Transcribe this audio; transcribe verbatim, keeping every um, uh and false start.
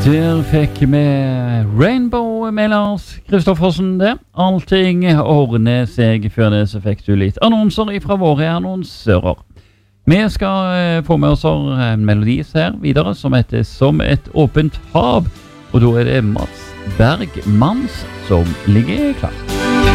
Der fikk vi Rainbow med Lars Kristoffersen det. Allting ordner seg. Før det så fikk du litt annonser fra våre annonsører. Vi skal få med oss en melodi her videre som heter Som et åpent hav. Og da er det Mats Bergmans som ligger klart.